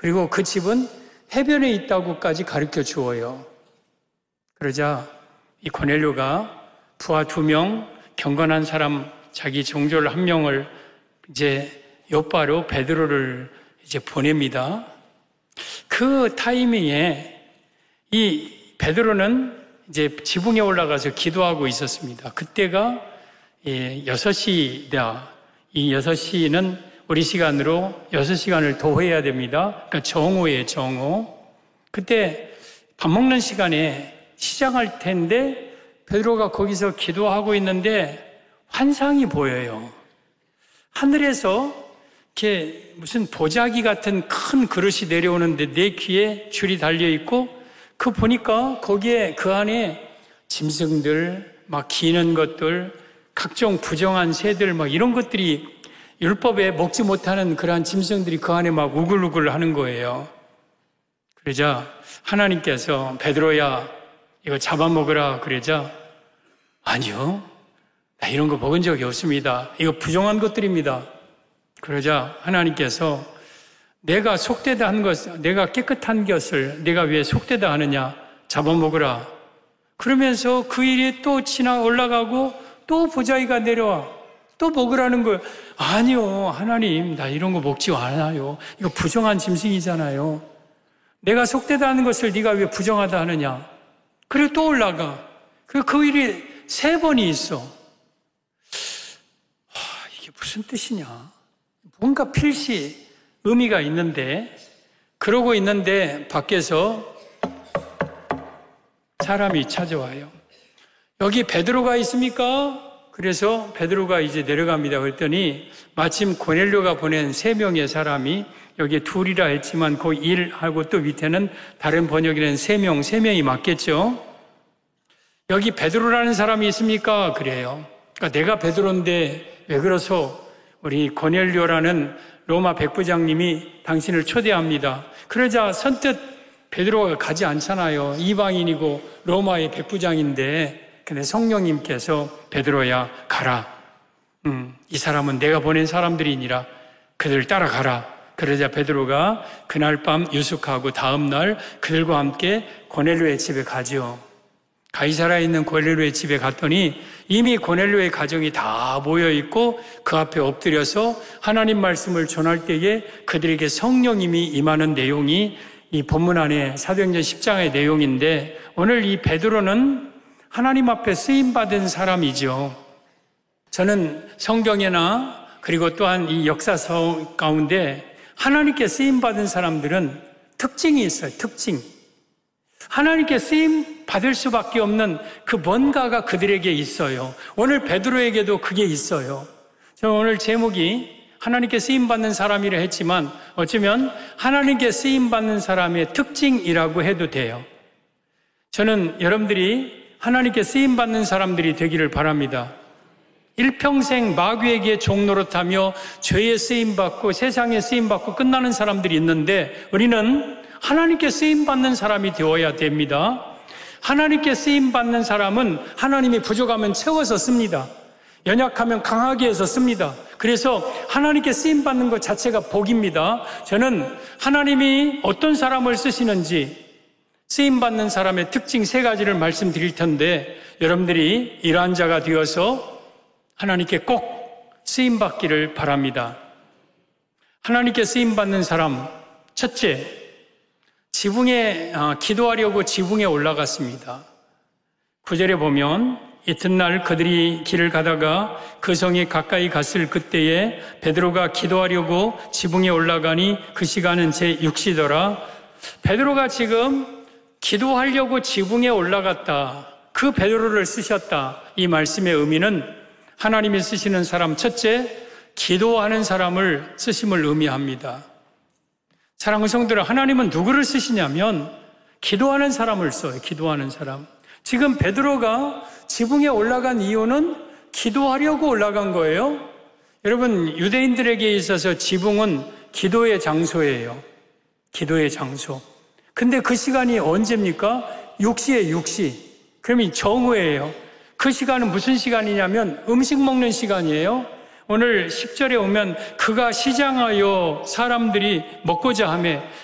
그리고 그 집은 해변에 있다고까지 가르쳐 주어요. 그러자 이 고넬료가 부하 2명, 경건한 사람, 자기 종졸 1명을 이제 욥바로 베드로를 이제 보냅니다. 그 타이밍에 이 베드로는 이제 지붕에 올라가서 기도하고 있었습니다. 그때가 6시다. 이 6시는 우리 시간으로 6시간을 더해야 됩니다. 그러니까 정오예요, 정오. 그때 밥 먹는 시간에 시작할 텐데 베드로가 거기서 기도하고 있는데 환상이 보여요. 하늘에서 이렇게 무슨 도자기 같은 큰 그릇이 내려오는데 내 귀에 줄이 달려있고 그 보니까 거기에 그 안에 짐승들, 막 기는 것들, 각종 부정한 새들 막 이런 것들이 율법에 먹지 못하는 그러한 짐승들이 그 안에 막 우글우글 하는 거예요. 그러자 하나님께서 베드로야 이거 잡아먹으라 그러자 아니요. 나 이런 거 먹은 적이 없습니다. 이거 부정한 것들입니다. 그러자 하나님께서 내가 속되다 한 것, 내가 깨끗한 것을 내가 왜 속되다 하느냐? 잡아먹으라. 그러면서 그 일이 또 지나 올라가고 또 보자기가 내려와. 또 먹으라는 거예요. 아니요. 하나님, 나 이런 거 먹지 않아요. 이거 부정한 짐승이잖아요. 내가 속되다 하는 것을 네가 왜 부정하다 하느냐? 그리고 또 올라가. 그 일이 3번이 있어. 이게 무슨 뜻이냐? 뭔가 필시 의미가 있는데 그러고 있는데 밖에서 사람이 찾아와요. 여기 베드로가 있습니까? 그래서 베드로가 이제 내려갑니다. 그랬더니 마침 고넬료가 보낸 3명의 사람이 여기에 2이라 했지만 그 1하고 또 밑에는 다른 번역에는 3명이 맞겠죠? 여기 베드로라는 사람이 있습니까? 그래요. 그러니까 내가 베드로인데 왜 그러소? 우리 고넬료라는 로마 백부장님이 당신을 초대합니다. 그러자 선뜻 베드로가 가지 않잖아요. 이방인이고 로마의 백부장인데 근데 성령님께서 베드로야 가라. 이 사람은 내가 보낸 사람들이니라. 그들을 따라가라. 그러자 베드로가 그날 밤 유숙하고 다음 날 그들과 함께 고넬료의 집에 가죠. 가이사라에 있는 고넬료의 집에 갔더니 이미 고넬료의 가정이 다 모여있고 그 앞에 엎드려서 하나님 말씀을 전할 때에 그들에게 성령님이 임하는 내용이 이 본문 안에 사도행전 10장의 내용인데 오늘 이 베드로는 하나님 앞에 쓰임받은 사람이죠. 저는 성경에나 그리고 또한 이 역사서 가운데 하나님께 쓰임받은 사람들은 특징이 있어요. 특징. 하나님께 쓰임 받을 수밖에 없는 그 뭔가가 그들에게 있어요. 오늘 베드로에게도 그게 있어요. 저는 오늘 제목이 하나님께 쓰임받는 사람이라 했지만 어쩌면 하나님께 쓰임받는 사람의 특징이라고 해도 돼요. 저는 여러분들이 하나님께 쓰임받는 사람들이 되기를 바랍니다. 일평생 마귀에게 종노릇하며 죄에 쓰임받고 세상에 쓰임받고 끝나는 사람들이 있는데 우리는 하나님께 쓰임받는 사람이 되어야 됩니다. 하나님께 쓰임받는 사람은 하나님이 부족하면 채워서 씁니다. 연약하면 강하게 해서 씁니다. 그래서 하나님께 쓰임받는 것 자체가 복입니다. 저는 하나님이 어떤 사람을 쓰시는지 쓰임받는 사람의 특징 3가지를 말씀드릴 텐데 여러분들이 이러한 자가 되어서 하나님께 꼭 쓰임받기를 바랍니다. 하나님께 쓰임받는 사람 첫째, 지붕에 기도하려고 지붕에 올라갔습니다. 9절에 보면 이튿날 그들이 길을 가다가 그 성에 가까이 갔을 그때에 베드로가 기도하려고 지붕에 올라가니 그 시간은 제6시더라. 베드로가 지금 기도하려고 지붕에 올라갔다. 그 베드로를 쓰셨다. 이 말씀의 의미는 하나님이 쓰시는 사람 첫째, 기도하는 사람을 쓰심을 의미합니다. 사랑하는 성도들, 하나님은 누구를 쓰시냐면 기도하는 사람을 써요. 기도하는 사람. 지금 베드로가 지붕에 올라간 이유는 기도하려고 올라간 거예요. 여러분, 유대인들에게 있어서 지붕은 기도의 장소예요. 기도의 장소. 근데 그 시간이 언제입니까? 6시에 6시. 그러면 정오예요. 그 시간은 무슨 시간이냐면 음식 먹는 시간이에요. 오늘 10절에 오면 그가 시장하여 사람들이 먹고자 하며